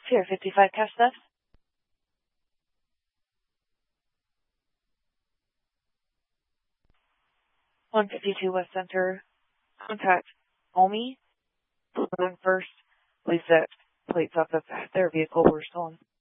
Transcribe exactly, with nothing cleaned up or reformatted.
Pier fifty-five cash theft. one fifty-two West Center. Contact Omi. First, please that plates off of their vehicle were stolen.